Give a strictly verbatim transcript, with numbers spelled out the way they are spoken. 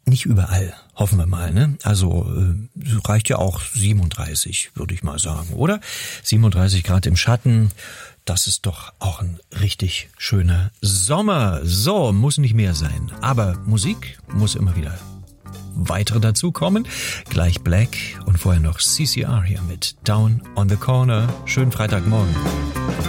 nicht überall, hoffen wir mal, ne? Also äh, reicht ja auch siebenunddreißig, würde ich mal sagen, oder? siebenunddreißig Grad im Schatten, das ist doch auch ein richtig schöner Sommer. So, muss nicht mehr sein. Aber Musik muss immer wieder weitere dazukommen. Gleich Black und vorher noch C C R hier mit Down on the Corner. Schönen Freitagmorgen.